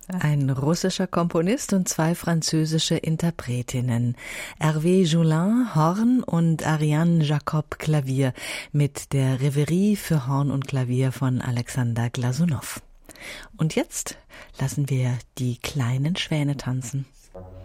Ein russischer Komponist und 2 französische Interpretinnen. Hervé Joulin, Horn und Ariane Jacob, Klavier, mit der Reverie für Horn und Klavier von Alexander Glasunow. Und jetzt lassen wir die kleinen Schwäne tanzen.